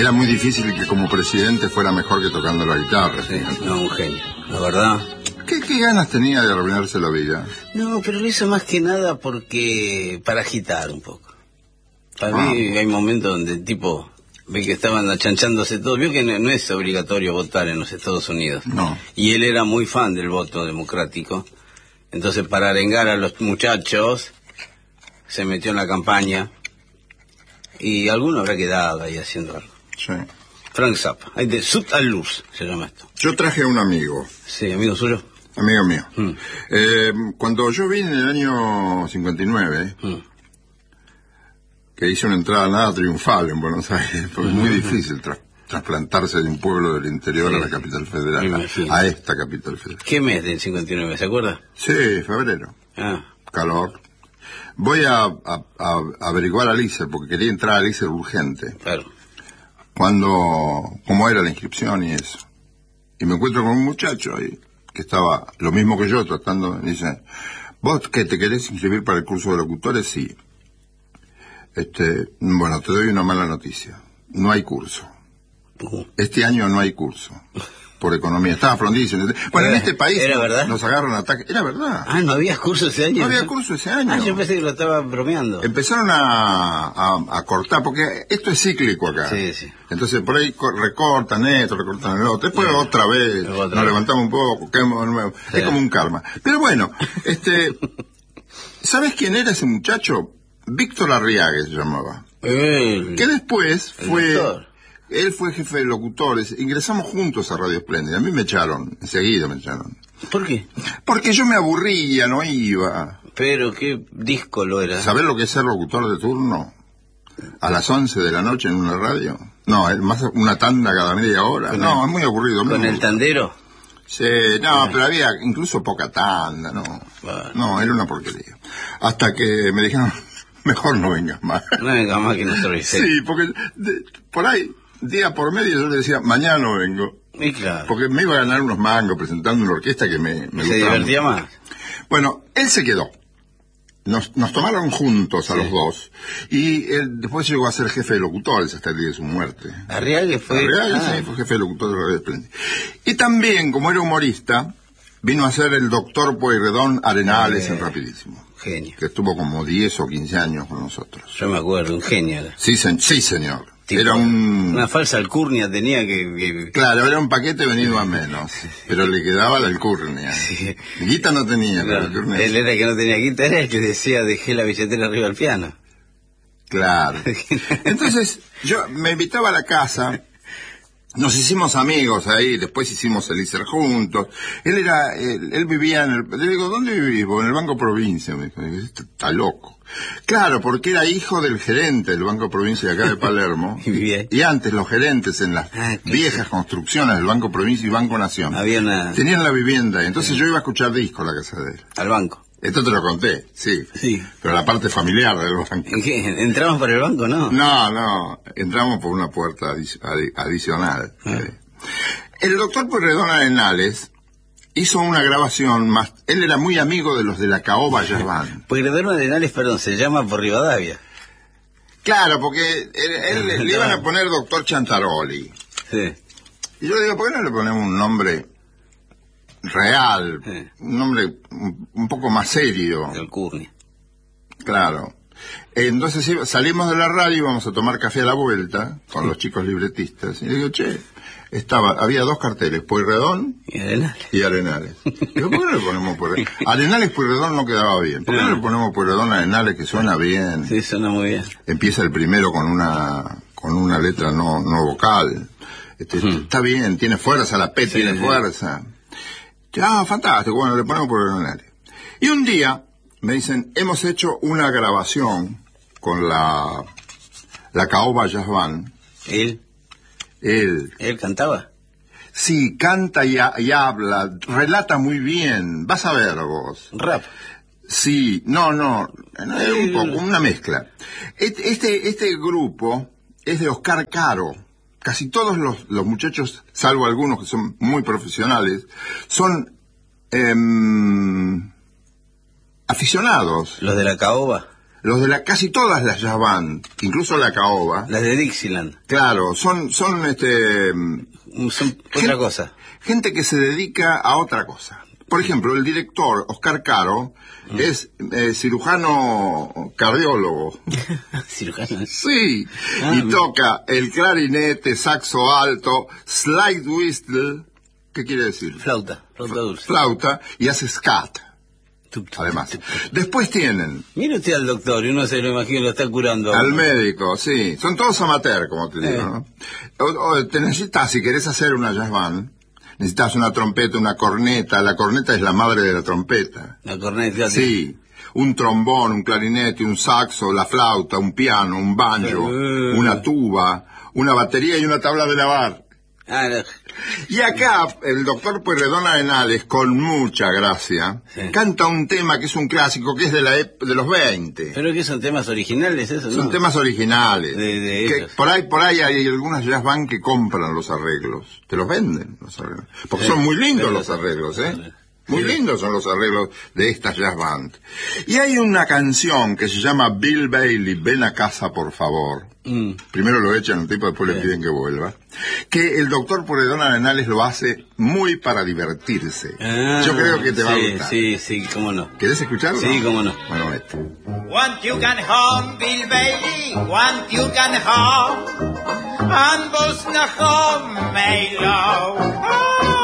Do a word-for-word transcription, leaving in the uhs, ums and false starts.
Era muy difícil que como presidente fuera mejor que tocando la guitarra. Sí, no, un genio, la verdad. ¿Qué, qué ganas tenía de arruinarse la vida? No, pero lo hizo más que nada porque... para agitar un poco. Para Ah. mí hay momentos donde el tipo ve que estaban achanchándose todo. Vio que no, no es obligatorio votar en los Estados Unidos. No. Y él era muy fan del voto democrático. Entonces, para arengar a los muchachos, se metió en la campaña. Y alguno habrá quedado ahí haciendo algo. Sí. Frank Zappa. Hay de Sud al Luz, se llama esto. Yo traje a un amigo. Sí, amigo suyo. Amigo mío. Mm. Eh, cuando yo vine en el año cincuenta y nueve, Mm. que hice una entrada nada triunfal en Buenos Aires, fue muy difícil tra trasplantarse de un pueblo del interior Sí, a la capital federal, me imagino. a esta capital federal. ¿Qué mes del cincuenta y nueve, se acuerda? Sí, febrero. Ah, Calor. Voy a, a, a averiguar a Lice, porque quería entrar a Lice urgente. claro. Cuando, cómo era la inscripción y eso. Y me encuentro con un muchacho ahí, que estaba lo mismo que yo, tratando, y dice, ¿vos que te querés inscribir para el curso de locutores? Sí. Este, bueno, te doy una mala noticia. No hay curso. Uh. Este año no hay curso. Por economía. Estaba Frondizi. Bueno, en este país ¿Era verdad? nos agarran ataques. Era verdad. Ah, ¿no había curso ese año? No había curso ese año. Ah, yo pensé que lo estaba bromeando. Empezaron a, a, a cortar, porque esto es cíclico acá. Sí, sí. Entonces por ahí co- recortan esto, recortan el otro. Después Sí. otra vez Otra nos vez. levantamos un poco, caemos de nuevo. Sí. Es como un karma. Pero bueno, este, ¿sabes quién era ese muchacho? Víctor Arriague se llamaba. El... Que después el fue... doctor. Él fue jefe de locutores. Ingresamos juntos a Radio Espléndida. A mí me echaron, enseguida me echaron. ¿Por qué? Porque yo me aburría, no iba. Pero qué disco lo era. ¿Sabés lo que es ser locutor de turno? A las once de la noche en una radio. No, es más una tanda cada media hora. Con No, el- es muy aburrido. ¿Con no. el tandero? Sí, no, pero había incluso poca tanda, no. Bueno. No, era una porquería. Hasta que me dijeron, mejor no vengas más. No venga más que nuestro Vicente. Sí, porque de- por ahí, día por medio, yo le decía, mañana no vengo. Y claro. Porque me iba a ganar unos mangos presentando una orquesta que me, me ¿Se gustaba divertía mucho. más? Bueno, él se quedó. Nos, nos tomaron juntos a Sí. los dos. Y él después llegó a ser jefe de locutores hasta el día de su muerte. Arriague fue... Arriague, ah, sí, fue jefe de locutor de Radio Espléndida. Y también, como era humorista, vino a ser el doctor Pueyrredón Arenales Eh. en Rapidísimo. Genio. Que estuvo como diez o quince años con nosotros. Yo me acuerdo, un genio era. Sí, sen- sí señor. Tipo, Era un... Una falsa alcurnia tenía que... que- Claro, era un paquete venido a menos. Pero le quedaba la alcurnia. Sí. Guita no tenía, pero Claro, alcurnia él sí. era el que no tenía guitarra, era el que decía dejé la billetera arriba del piano. Claro. Entonces, yo me invitaba a la casa, nos hicimos amigos ahí, después hicimos el I C E R juntos. Él era, él, él vivía en el, le digo, ¿dónde vivís vos? En el Banco Provincia. Me dijo, "Este está loco. Claro, porque era hijo del gerente del Banco Provincia de acá de Palermo. Y vivía ahí. Y antes los gerentes en las Ah, qué viejas sí. construcciones del Banco Provincia y Banco Nación Había una... tenían la vivienda. Y entonces yo iba a escuchar discos a la casa de él. al banco. Esto te lo conté, sí. Sí. Pero la parte familiar del banco. ¿En qué? ¿Entramos por el banco, no? No, no, entramos por una puerta adi- adi- adicional. Ah. Eh, El doctor Pueyrredón Arenales hizo una grabación más... Él era muy amigo de los de la Caoba Jazz Band. Pueyrredón Arenales, perdón, se llama por Rivadavia. Claro, porque él- él- le iban a poner doctor Chantaroli. Sí. Y yo le digo, ¿por qué no le ponemos un nombre real? Sí. Un nombre un, un poco más serio. Alcurnia. Claro. Entonces iba- salimos de la radio, íbamos a tomar café a la vuelta con los chicos libretistas. Y le digo, che, estaba, había dos carteles, Pueyrredón Y Arenales. y Arenales. Digo, ¿por qué no le ponemos Pueyrredón? Arenales Pueyrredón no quedaba bien. ¿Por qué no le ponemos Pueyrredón Arenales, que suena bien? Sí, suena muy bien. Empieza el primero con una con una letra no, no vocal. Este, Hmm. Está bien, tiene fuerza, la P Sí, tiene sí. fuerza. Ah, fantástico, bueno, le ponemos Pueyrredón Arenales. Y un día me dicen, hemos hecho una grabación con la, la Caoba Jazz Band. ¿Él? Él, ¿Él cantaba? sí, canta y, ha- y habla, relata muy bien. Vas a ver vos. Rap. Sí, no, no, no, es un poco, una mezcla. Este, este, este grupo es de Oscar Caro. Casi todos los, los muchachos, salvo algunos que son muy profesionales, son em, aficionados. ¿Los de la caoba? los de la casi todas las jazz band, incluso la caoba. Las de Dixieland. Claro, son, son este... Son otra cosa. Gente que se dedica a otra cosa. Por ejemplo, el director, Oscar Caro, mm. es eh, cirujano cardiólogo. ¿Cirujano? Sí, ah, y mira. toca el clarinete, saxo alto, slide whistle, ¿qué quiere decir? Flauta, flauta dulce. Flauta, y hace scat. Tup, tup, Además, tup, tup. después tienen... Mire usted al doctor, y uno se lo imagina, lo está curando. Al médico, sí. Son todos amateur, como te digo, eh. ¿no? O, o te necesitas, si querés hacer una jazz band, necesitas una trompeta, una corneta. La corneta es la madre de la trompeta. La corneta. Sí. Un trombón, un clarinete, un saxo, la flauta, un piano, un banjo, uh. una tuba, una batería y una tabla de lavar. Ah, no. Y acá el doctor Pueyrredón Arenales, con mucha gracia, sí. canta un tema que es un clásico, que es de la de los veinte. ¿Pero que son temas originales esos? Son no? temas originales. De, de que por ahí por ahí hay algunas jazz band que compran los arreglos. Te los venden los arreglos. Porque sí, son muy lindos los arreglos, ¿eh? Muy sí. lindos son los arreglos de estas jazz band. Y hay una canción que se llama Bill Bailey, Ven a casa por favor. Mm. Primero lo echan un tipo, después sí. le piden que vuelva. Que el doctor Pueyrredón Arenales lo hace muy para divertirse. Ah, yo creo que te sí, va a gustar. Sí, sí, cómo no. ¿Querés escucharlo? Sí, cómo no. Bueno, este. Want you can home, Bill Bailey, want you can home. And bos na home, my love.